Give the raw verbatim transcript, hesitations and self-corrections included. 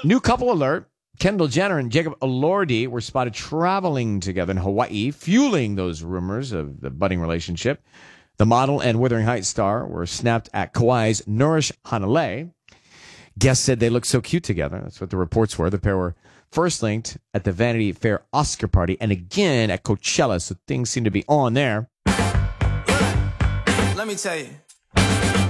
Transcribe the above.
New couple alert. Kendall Jenner and Jacob Elordi were spotted traveling together in Hawaii, fueling those rumors of the budding relationship. The model and Wuthering Heights star were snapped at Kauai's Nourish Hanalei. Guests said they looked so cute together. That's what the reports were. The pair were first linked at the Vanity Fair Oscar party and again at Coachella, so things seem to be on there. Let me tell you.